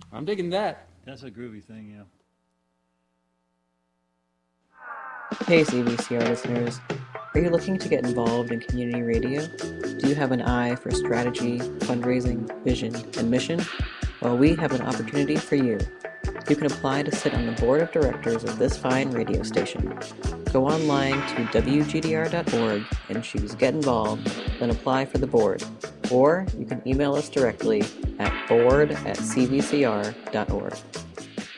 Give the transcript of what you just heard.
I'm digging that. That's a groovy thing, yeah. Hey CBCR listeners, are you looking to get involved in community radio? Do you have an eye for strategy, fundraising, vision, and mission? Well, we have an opportunity for you. You can apply to sit on the board of directors of this fine radio station. Go online to wgdr.org and choose Get Involved, then apply for the board. Or you can email us directly at board@cbcr.org.